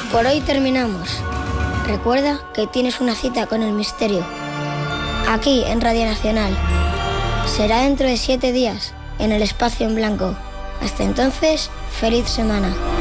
Por hoy terminamos. Recuerda que tienes una cita con el misterio. Aquí en Radio Nacional. Será dentro de 7 días, en el espacio en blanco. Hasta entonces, feliz semana.